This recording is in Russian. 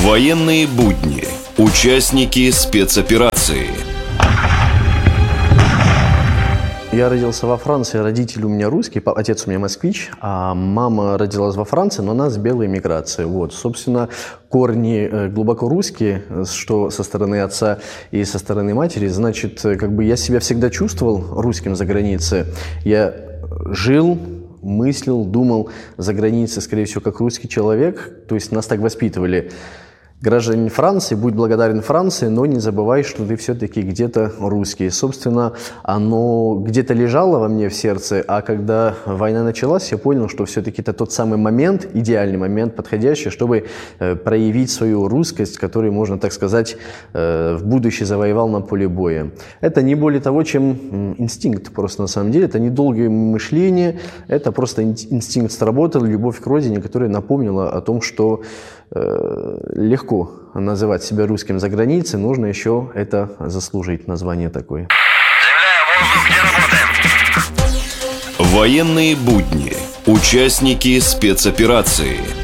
Военные будни. Участники спецоперации. Я родился во Франции, родители у меня русские, отец у меня москвич, а мама родилась во Франции, но она с белой миграцией. Вот, собственно, корни глубоко русские, что со стороны отца и со стороны матери. Значит, как бы я себя всегда чувствовал русским за границей. Я жил, мыслил, думал за границей, скорее всего, как русский человек. То есть нас так воспитывали. Гражданин Франции, будь благодарен Франции, но не забывай, что ты все-таки где-то русский. Собственно, оно где-то лежало во мне в сердце, а когда война началась, я понял, что все-таки это тот самый момент, идеальный момент, подходящий, чтобы проявить свою русскость, которую, можно так сказать, в будущее завоевал на поле боя. Это не более того, чем инстинкт просто на самом деле. Это не долгое мышление, это просто инстинкт сработал, любовь к родине, которая напомнила о том, что легко называть себя русским за границей, нужно еще это заслужить, название такое. Земля, воздух, где работаем? Военные будни. Участники спецоперации.